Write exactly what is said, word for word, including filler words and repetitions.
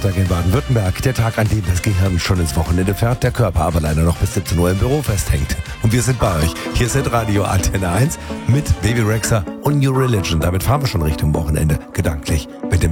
Freitag in Baden-Württemberg. Der Tag, an dem das Gehirn schon ins Wochenende fährt, der Körper aber leider noch bis siebzehn Uhr im Büro festhängt. Und wir sind bei euch. Hier ist Radio Antenne eins mit Baby Rexha und New Religion. Damit fahren wir schon Richtung Wochenende, gedanklich mit dem